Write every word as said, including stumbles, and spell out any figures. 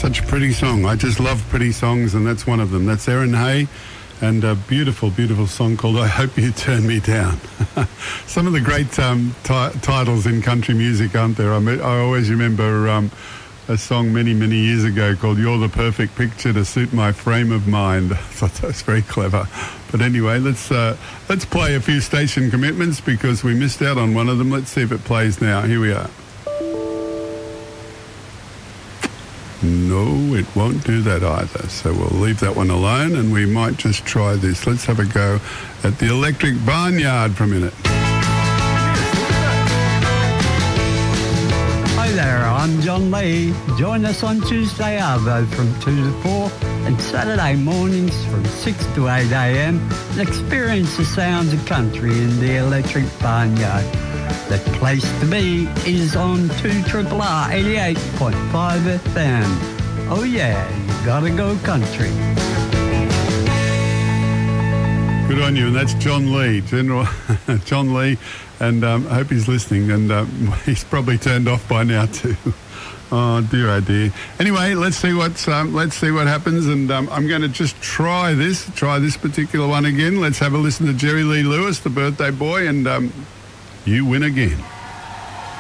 Such a pretty song. I just love pretty songs, and that's one of them. That's Erin Hay, and a beautiful, beautiful song called I Hope You Turn Me Down. Some of the great um, t- titles in country music, aren't there? I, me- I always remember um, a song many, many years ago called You're the Perfect Picture to Suit My Frame of Mind. I thought that was very clever. But anyway, let's uh, let's play a few station commitments because we missed out on one of them. Let's see if it plays now. Here we are. No, it won't do that either. So we'll leave that one alone and we might just try this. Let's have a go at the Electric Barnyard for a minute. Hi there, I'm John Lee. Join us on Tuesday Arvo from two to four and Saturday mornings from six to eight a.m. and experience the sounds of country in the Electric Barnyard. The place to be is on two R R R eighty-eight point five F M. Oh yeah, you gotta go country. Good on you, and that's John Lee, General John Lee, and um, I hope he's listening, and um, he's probably turned off by now too. Oh dear, oh dear. Anyway, let's see what's um, let's see what happens, and um, I'm going to just try this, try this particular one again. Let's have a listen to Jerry Lee Lewis, the birthday boy, and um, you win again.